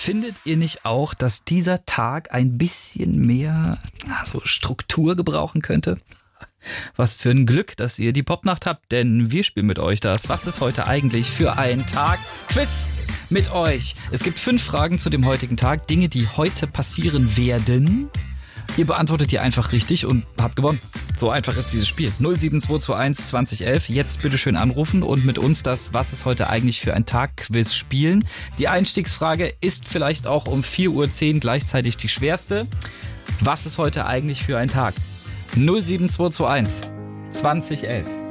Findet ihr nicht auch, dass dieser Tag ein bisschen mehr so Struktur gebrauchen könnte? Was für ein Glück, dass ihr die Popnacht habt, denn wir spielen mit euch das. Was ist heute eigentlich für ein Tag? Quiz mit euch. Es gibt 5 Fragen zu dem heutigen Tag, Dinge, die heute passieren werden. Ihr beantwortet die einfach richtig und habt gewonnen. So einfach ist dieses Spiel. 07221 2011. Jetzt bitte schön anrufen und mit uns das Was ist heute eigentlich für ein Tag-Quiz spielen. Die Einstiegsfrage ist vielleicht auch um 4:10 Uhr gleichzeitig die schwerste. Was ist heute eigentlich für ein Tag? 07221 2011.